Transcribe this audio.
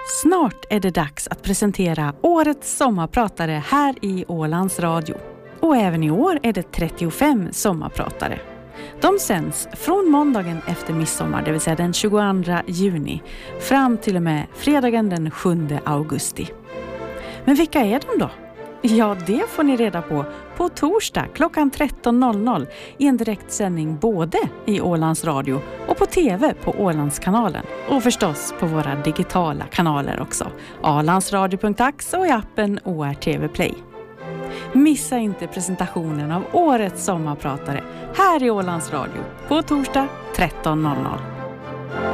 Snart är det dags att presentera årets sommarpratare här i Ålands Radio. Och även i år är det 35 sommarpratare. De sänds från måndagen efter midsommar, det vill säga den 22 juni, fram till och med fredagen den 7 augusti. Men vilka är de då? Ja, det får ni reda på torsdag klockan 13.00 i en direktsändning både i Ålands Radio och på tv på Ålandskanalen. Och förstås på våra digitala kanaler också. Ålandsradio.ax och i appen ORTV Play. Missa inte presentationen av årets sommarpratare här i Ålands Radio på torsdag 13.00.